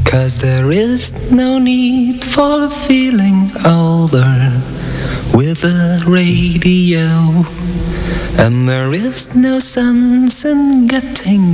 'Cause there is no need for feeling older with a radio, and there is no sense in getting